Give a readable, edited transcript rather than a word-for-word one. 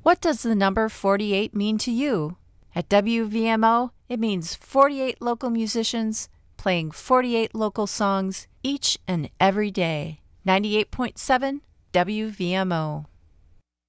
What does the number 48 mean to you? At WVMO, it means 48 local musicians playing 48 local songs each and every day. 98.7 WVMO.